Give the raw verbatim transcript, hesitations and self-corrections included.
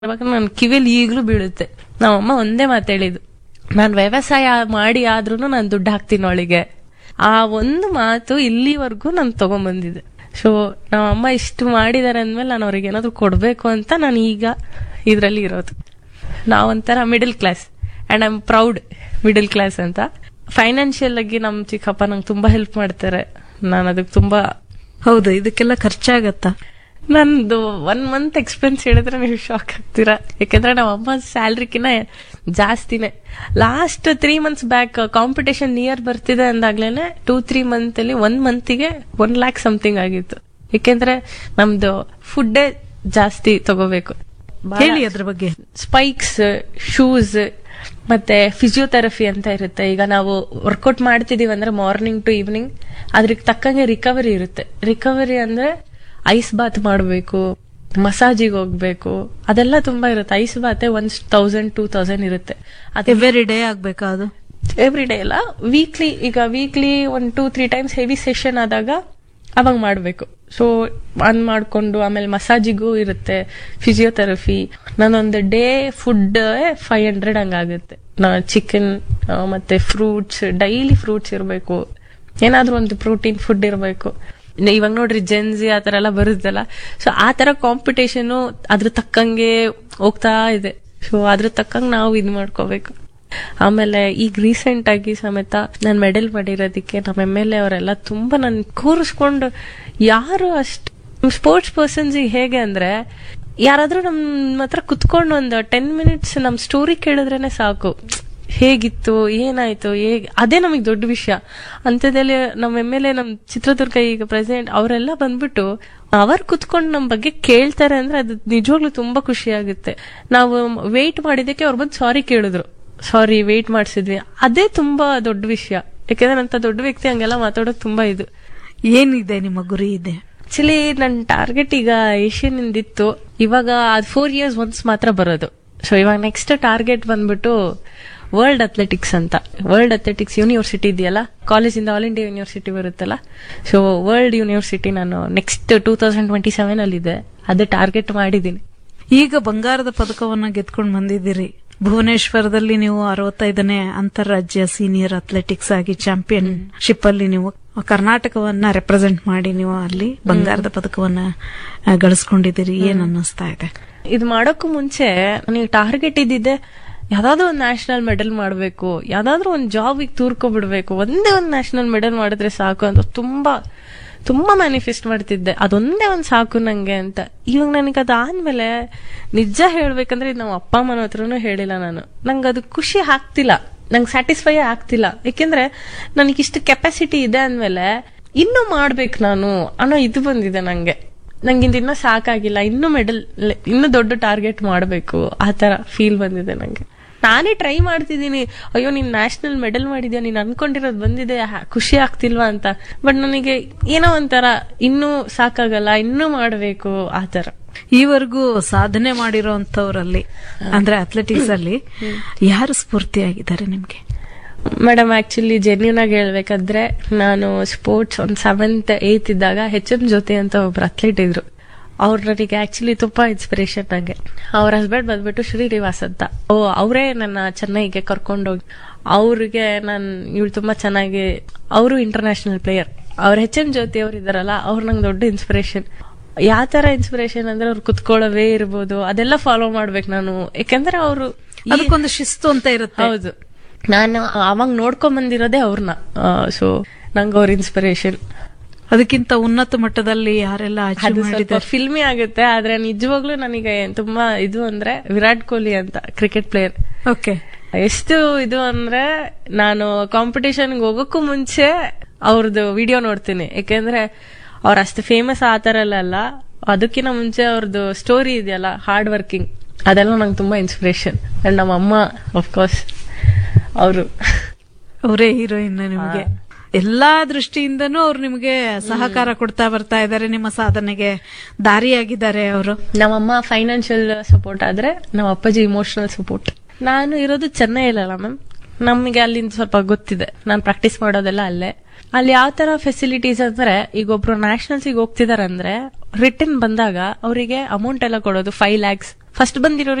ಅವಾಗ ನನ್ ಕಿವಿಯಲ್ಲಿ ಈಗ್ಲೂ ಬೀಳುತ್ತೆ. ನಮ್ಮಮ್ಮ ಒಂದೇ ಮಾತೇಳಿದ್ದು, ನಾನ್ ವ್ಯವಸಾಯ ಮಾಡಿ ಆದ್ರೂ ನಾನು ದುಡ್ಡು ಹಾಕ್ತೀನಿ ಅವಳಿಗೆ. ಆ ಒಂದು ಮಾತು ಇಲ್ಲಿವರೆಗೂ ನಾನು ತಗೊಂಡ್ಬಂದಿದ್ದೆ. ಸೊ ನಮ್ಮಮ್ಮ ಇಷ್ಟು ಮಾಡಿದಾರೆ ಅಂದ್ಮೇಲೆ ನಾನು ಅವ್ರಿಗೆ ಏನಾದ್ರು ಕೊಡ್ಬೇಕು ಅಂತ ನಾನು ಈಗ ಇದ್ರಲ್ಲಿ ಇರೋದು. ನಾವೊಂಥರ middle class and I am proud middle class ಅಂತ. ಫೈನಾನ್ಷಿಯಲ್ ಆಗಿ ನಮ್ ಚಿಕ್ಕಪ್ಪ ನಂಗೆ ತುಂಬಾ ಹೆಲ್ಪ್ ಮಾಡ್ತಾರೆ. ನಾನು ಅದಕ್ಕೆ ತುಂಬಾ ಹೌದು. ಇದಕ್ಕೆಲ್ಲ ಖರ್ಚಾಗತ್ತಾ? ನಂದು ಒನ್ ಮಂತ್ ಎಕ್ಸ್ಪೆನ್ಸ್ ಹೇಳಿದ್ರೆ ನೀವು ಶಾಕ್ ಆಗ್ತೀರಾ. ಯಾಕಂದ್ರೆ ನಮ್ಮ ಅಮ್ಮ ಸ್ಯಾಲ್ರಿಕಿನ ಜಾಸ್ತಿನೇ. Last three months back competition near ಬರ್ತಿದೆ ಅಂದಾಗ್ಲೇನೆ ಟೂ ತ್ರೀ ಮಂತ್ ಅಲ್ಲಿ ಒನ್ ಮಂತಿಗೆ ಒನ್ ಲ್ಯಾಕ್ ಸಮಥಿಂಗ್ ಆಗಿತ್ತು. ಯಾಕೆಂದ್ರೆ ನಮ್ದು ಫುಡ್ಡೇ ಜಾಸ್ತಿ ತಗೋಬೇಕು. ಹೇಳಿ ಅದ್ರ ಬಗ್ಗೆ. ಸ್ಪೈಕ್ಸ್, ಶೂಸ್, ಮತ್ತೆ ಫಿಸಿಯೋಥೆರಪಿ ಅಂತ ಇರುತ್ತೆ. ಈಗ ನಾವು ವರ್ಕೌಟ್ ಮಾಡ್ತಿದೀವಿ ಅಂದ್ರೆ ಮಾರ್ನಿಂಗ್ ಟು ಈವ್ನಿಂಗ್ ಅದ್ರಿಗೆ ತಕ್ಕಂಗೆ ರಿಕವರಿ ಇರುತ್ತೆ. ರಿಕವರಿ ಅಂದ್ರೆ ಐಸ್ ಬಾತ್ ಮಾಡಬೇಕು, ಮಸಾಜಿಗೆ ಹೋಗ್ಬೇಕು, ಅದೆಲ್ಲ ತುಂಬಾ ಇರುತ್ತೆ. ಐಸ್ ಬಾತೆ ಒನ್ ತೌಸಂಡ್ ಟೂ ತೌಸಂಡ್ ಇರುತ್ತೆ. Every day ಆಗ್ಬೇಕಾ? ಅದು ಎವ್ರಿ ಡೇ ಇಲ್ಲ, ವೀಕ್ಲಿ. ಈಗ weekly one two three times heavy session ಆದಾಗ ಅವಾಗ ಮಾಡ್ಬೇಕು. ಸೊ ಅನ್ ಮಾಡ್ಕೊಂಡು ಆಮೇಲೆ ಮಸಾಜಿಗೂ ಇರುತ್ತೆ, ಫಿಸಿಯೋಥೆರಪಿ. ನಾನೊಂದು ಡೇ ಫುಡ್ ಫೈವ್ ಹಂಡ್ರೆಡ್ ಹಂಗಾಗುತ್ತೆ. ನಾ ಚಿಕನ್ ಮತ್ತೆ ಫ್ರೂಟ್ಸ್, ಡೈಲಿ ಫ್ರೂಟ್ಸ್ ಇರಬೇಕು, ಏನಾದ್ರೂ ಒಂದು ಪ್ರೋಟೀನ್ ಫುಡ್ ಇರಬೇಕು. ಇವಾಗ ನೋಡ್ರಿ ಜೆನ್ಸಿ ಆತರ ಎಲ್ಲ ಬರುತ್ತಲ್ಲ, ಸೊ ಆ ತರ ಕಾಂಪಿಟೇಷನ್ ಅದ್ರ ತಕ್ಕಂಗೆ ಹೋಗ್ತಾ ಇದೆ. ಸೊ ಅದ್ರ ತಕ್ಕಂಗೆ ನಾವು ಇದ್ ಮಾಡ್ಕೋಬೇಕು. ಆಮೇಲೆ ಈಗ ರೀಸೆಂಟ್ ಆಗಿ ಸಮೇತ ನಾನು ಮೆಡಲ್ ಮಾಡಿರೋದಕ್ಕೆ ನಮ್ಮ ಎಮ್ ಎಲ್ ಎ ಅವರೆಲ್ಲ ತುಂಬಾ ನನ್ ಕೂರಿಸ್ಕೊಂಡು, ಯಾರು ಅಷ್ಟು ಸ್ಪೋರ್ಟ್ಸ್ ಪರ್ಸನ್ಸ್ ಹೇಗೆ ಅಂದ್ರೆ ಯಾರಾದ್ರೂ ನಮ್ಮ ಹತ್ರ ಕುತ್ಕೊಂಡು ಒಂದು ಟೆನ್ ಮಿನಿಟ್ಸ್ ನಮ್ ಸ್ಟೋರಿ ಕೇಳಿದ್ರೇನೆ ಸಾಕು, ಹೇಗಿತ್ತು, ಏನಾಯ್ತು, ಹೇಗೆ, ಅದೇ ನಮಗ್ ದೊಡ್ಡ ವಿಷಯ. ಅಂಥದ್ದಲ್ಲಿ ನಮ್ಮ ಎಮ್ ಎಲ್ ಎ ನಮ್ ಚಿತ್ರದುರ್ಗ ಈಗ ಪ್ರೆಸಿಡೆಂಟ್ ಅವರೆಲ್ಲ ಬಂದ್ಬಿಟ್ಟು ಅವರು ಕುತ್ಕೊಂಡು ನಮ್ ಬಗ್ಗೆ ಕೇಳ್ತಾರೆ ಅಂದ್ರೆ ಅದು ನಿಜವಾಗ್ಲೂ ತುಂಬಾ ಖುಷಿ ಆಗುತ್ತೆ. ನಾವು ವೇಟ್ ಮಾಡಿದಕ್ಕೆ ಅವ್ರು ಬಂದು ಸಾರಿ ಕೇಳಿದ್ರು, ಸಾರಿ ವೇಟ್ ಮಾಡಿಸಿದ್ವಿ, ಅದೇ ತುಂಬಾ ದೊಡ್ಡ ವಿಷಯ. ಯಾಕಂದ್ರೆ ಅಂತ ದೊಡ್ಡ ವ್ಯಕ್ತಿ ಹಂಗೆಲ್ಲ ಮಾತಾಡೋದು ತುಂಬಾ ಇದು. ಏನಿದೆ ನಿಮ್ಮ ಗುರಿ? ಇದೆ ಆಕ್ಚುಲಿ ನನ್ ಟಾರ್ಗೆಟ್ ಈಗ ಏಷ್ಯನ್ ಇಂದಿತ್ತು, ಇವಾಗ ಅದ್ ಫೋರ್ ಇಯರ್ಸ್ ಒನ್ಸ್ ಮಾತ್ರ ಬರೋದು. ಸೊ ಇವಾಗ ನೆಕ್ಸ್ಟ್ ಟಾರ್ಗೆಟ್ ಬಂದ್ಬಿಟ್ಟು ವರ್ಲ್ಡ್ ಅಥ್ಲೆಟಿಕ್ಸ್ ಅಂತ. ವರ್ಲ್ಡ್ ಅಥ್ಲೆಟಿಕ್ಸ್ ಯೂನಿವರ್ಸಿಟಿ ಇದೆಯಲ್ಲ, ಕಾಲೇಜಿಂದ ಆಲ್ ಇಂಡಿಯಾ ಯೂನಿವರ್ಸಿಟಿ ಬರುತ್ತಲ್ಲ, ಸೊ ವರ್ಲ್ಡ್ ಯೂನಿವರ್ಸಿಟಿ ನಾನು next two thousand twenty seven ಅಲ್ಲಿ ಇದೆ, ಅದೇ ಟಾರ್ಗೆಟ್ ಮಾಡಿದೀನಿ. ಈಗ ಬಂಗಾರದ ಪದಕವನ್ನ ಗೆದ್ಕೊಂಡು ಬಂದಿದ್ದೀರಿ. ಭುವನೇಶ್ವರದಲ್ಲಿ ನೀವು ಅರವತ್ತೈದನೇ ಅಂತಾರಾಜ್ಯ ಸೀನಿಯರ್ ಅಥ್ಲೆಟಿಕ್ಸ್ ಆಗಿ ಚಾಂಪಿಯನ್ಶಿಪ್ ಅಲ್ಲಿ ನೀವು ಕರ್ನಾಟಕವನ್ನ ರೆಪ್ರೆಸೆಂಟ್ ಮಾಡಿ ನೀವು ಅಲ್ಲಿ ಬಂಗಾರದ ಪದಕವನ್ನ ಗಳಿಸ್ಕೊಂಡಿದ್ದೀರಿ. ಏನ್ ಅನ್ನಿಸ್ತಾ ಇದೆ? ಇದು ಮಾಡೋಕ್ಕೂ ಮುಂಚೆ ನನಗೆ ಟಾರ್ಗೆಟ್ ಇದ್ದಿದ್ದೆ ಯಾವ್ದಾದ್ರು ಒಂದು ನ್ಯಾಷನಲ್ ಮೆಡಲ್ ಮಾಡ್ಬೇಕು, ಯಾವ್ದಾದ್ರು ಒಂದು ಜಾಬಿಗೆ ತೂರ್ಕೊಬಿಡ್ಬೇಕು, ಒಂದೇ ಒಂದು ನ್ಯಾಷನಲ್ ಮೆಡಲ್ ಮಾಡಿದ್ರೆ ಸಾಕು ಅಂತ ತುಂಬಾ ತುಂಬಾ ಮ್ಯಾನಿಫೆಸ್ಟ್ ಮಾಡ್ತಿದ್ದೆ. ಅದೊಂದೇ ಒಂದ್ ಸಾಕು ನಂಗೆ ಅಂತ. ಇವಾಗ ನನಗೆ ಅದಾದ್ಮೇಲೆ ನಿಜ ಹೇಳ್ಬೇಕಂದ್ರೆ ಇದು ನಮ್ಮ ಅಪ್ಪ ಅಮ್ಮನ ಹತ್ರನೂ ಹೇಳಿಲ್ಲ ನಾನು. ನಂಗೆ ಅದು ಖುಷಿ ಆಗ್ತಿಲ್ಲ, ನಂಗೆ ಸ್ಯಾಟಿಸ್ಫೈ ಆಗ್ತಿಲ್ಲ. ಯಾಕೆಂದ್ರೆ ನನಗಿಷ್ಟು ಕೆಪಾಸಿಟಿ ಇದೆ ಅಂದ್ಮೇಲೆ ಇನ್ನೂ ಮಾಡ್ಬೇಕು ನಾನು ಅನ್ನೋ ಇದು ಬಂದಿದೆ ನಂಗೆ. ನಂಗಿಂದ ಇನ್ನೂ ಸಾಕಾಗಿಲ್ಲ, ಇನ್ನೂ ಮೆಡಲ್, ಇನ್ನೂ ದೊಡ್ಡ ಟಾರ್ಗೆಟ್ ಮಾಡಬೇಕು, ಆ ತರ ಫೀಲ್ ಬಂದಿದೆ ನಂಗೆ. ನಾನೇ ಟ್ರೈ ಮಾಡ್ತಿದ್ದೀನಿ, ಅಯ್ಯೋ ನೀನ್ ನ್ಯಾಷನಲ್ ಮೆಡಲ್ ಮಾಡಿದ್ಯಾ, ನೀನ್ ಅನ್ಕೊಂಡಿರೋದು ಬಂದಿದೆ, ಖುಷಿ ಆಗ್ತಿಲ್ವಾ ಅಂತ. ಬಟ್ ನನಗೆ ಏನೋ ಒಂಥರ ಇನ್ನೂ ಸಾಕಾಗಲ್ಲ, ಇನ್ನೂ ಮಾಡಬೇಕು, ಆ ತರ. ಈವರೆಗೂ ಸಾಧನೆ ಮಾಡಿರೋಂಥವ್ರಲ್ಲಿ ಅಂದ್ರೆ ಅಥ್ಲೆಟಿಕ್ಸ್ ಅಲ್ಲಿ ಯಾರು ಸ್ಫೂರ್ತಿಯಾಗಿದ್ದಾರೆ ನಿಮ್ಗೆ? ಮೇಡಮ್ ಆಕ್ಚುಲಿ ಜೆನ್ಯೂನ್ ಆಗಿ ಹೇಳ್ಬೇಕಾದ್ರೆ ನಾನು ಸ್ಪೋರ್ಟ್ಸ್ ಒಂದ್ ಸೆವೆಂತ್ ಏತ್ ಇದ್ದಾಗ ಹೆಚ್ ಎಂ ಜ್ಯೋತಿ ಅಂತ ಒಬ್ರು ಅಥ್ಲೀಟ್ ಇದ್ರು. ಅವ್ರು ನನಗೆ ಆಕ್ಚುಲಿ ತುಂಬಾ ಇನ್ಸ್ಪಿರೇಷನ್ ನಂಗೆ. ಅವ್ರ ಹಸ್ಬೆಂಡ್ ಬಂದ್ಬಿಟ್ಟು ಶ್ರೀನಿವಾಸ್ ಅಂತ. ಓ ಅವರೇ ನನ್ನ ಚೆನ್ನೈಗೆ ಕರ್ಕೊಂಡೋಗಿ, ಅವ್ರಿಗೆ ನಾನು ಇವಳು ತುಂಬಾ ಚೆನ್ನಾಗಿ, ಅವರು ಇಂಟರ್ನ್ಯಾಷನಲ್ ಪ್ಲೇಯರ್. ಅವ್ರ ಹೆಚ್ ಎಂ ಜ್ಯೋತಿ ಅವ್ರು ಇದಾರಲ್ಲ, ಅವ್ರು ನಂಗೆ ದೊಡ್ಡ ಇನ್ಸ್ಪಿರೇಷನ್. ಯಾವ ತರ ಇನ್ಸ್ಪಿರೇಷನ್ ಅಂದ್ರೆ ಅವ್ರು ಕುತ್ಕೊಳ್ಳೋವೇ ಇರ್ಬೋದು, ಅದೆಲ್ಲ ಫಾಲೋ ಮಾಡ್ಬೇಕು ನಾನು. ಯಾಕಂದ್ರೆ ಅವರು ಅದಕ್ಕೊಂದು ಶಿಸ್ತು ಅಂತ ಇರುತ್ತೆ. ಹೌದು, ನಾನು ಅವಾಗ ನೋಡ್ಕೊಂಡ್ ಬಂದಿರೋದೇ ಅವ್ರನ್ನ. ಸೊ ನಂಗೆ ಅವ್ರ ಇನ್ಸ್ಪಿರೇಷನ್. ಅದಕ್ಕಿಂತ ಉನ್ನತ ಮಟ್ಟದಲ್ಲಿ ಯಾರೆಲ್ಲ ಸ್ವಲ್ಪ ಫಿಲ್ಮಿ ಆಗುತ್ತೆ, ಆದ್ರೆ ನಿಜವಾಗ್ಲೂ ನನಗೆ ತುಂಬಾ ಇದು ಅಂದ್ರೆ ವಿರಾಟ್ ಕೊಹ್ಲಿ ಅಂತ, ಕ್ರಿಕೆಟ್ ಪ್ಲೇಯರ್. ಓಕೆ. ಎಷ್ಟು ಇದು ಅಂದ್ರೆ ನಾನು ಕಾಂಪಿಟೇಷನ್ ಹೋಗೋಕ್ಕೂ ಮುಂಚೆ ಅವ್ರದ್ದು ವಿಡಿಯೋ ನೋಡ್ತೀನಿ. ಯಾಕೆಂದ್ರೆ ಅವ್ರ ಅಷ್ಟು ಫೇಮಸ್ ಆ ತರ ಅಲ್ಲ, ಅದಕ್ಕಿಂತ ಮುಂಚೆ ಅವ್ರದ್ದು ಸ್ಟೋರಿ ಇದೆಯಲ್ಲ, ಹಾರ್ಡ್ ವರ್ಕಿಂಗ್, ಅದೆಲ್ಲ ನಂಗೆ ತುಂಬಾ ಇನ್ಸ್ಪಿರೇಷನ್. ಅಂಡ್ ನಮ್ಮ ಅಮ್ಮ ಅಫ್ಕೋರ್ಸ್ ಅವರು ಅವರೇ ಹೀರೋಯಿನ್ ನಿಮಗೆ. ಎಲ್ಲಾ ದೃಷ್ಟಿಯಿಂದನೂ ಅವ್ರು ನಿಮಗೆ ಸಹಕಾರ ಕೊಡ್ತಾ ಬರ್ತಾ ಇದ್ದಾರೆ, ನಿಮ್ಮ ಸಾಧನೆಗೆ ದಾರಿಯಾಗಿದ್ದಾರೆ ಅವರು. ನಮ್ಮಮ್ಮ ಫೈನಾನ್ಷಿಯಲ್ ಸಪೋರ್ಟ್ ಆದ್ರೆ ನಮ್ಮ ಅಪ್ಪಾಜಿ ಇಮೋಷನಲ್ ಸಪೋರ್ಟ್. ನಾನು ಇರೋದು ಚೆನ್ನೈ ಅಲ್ಲ ಮ್ಯಾಮ್, ನಮಗೆ ಅಲ್ಲಿಂದ ಸ್ವಲ್ಪ ಗೊತ್ತಿದೆ, ನಾನು ಪ್ರಾಕ್ಟೀಸ್ ಮಾಡೋದೆಲ್ಲ ಅಲ್ಲೇ. ಅಲ್ಲಿ ಯಾವ ತರ ಫೆಸಿಲಿಟೀಸ್ ಅಂದ್ರೆ, ಈಗ ಒಬ್ರು ನ್ಯಾಷನಲ್ಸ್ ಹೋಗ್ತಿದಾರಂದ್ರೆ ರಿಟರ್ನ್ ಬಂದಾಗ ಅವರಿಗೆ ಅಮೌಂಟ್ ಎಲ್ಲ ಕೊಡೋದು ಫೈವ್ ಲ್ಯಾಕ್ಸ್ ಫಸ್ಟ್ ಬಂದಿರೋ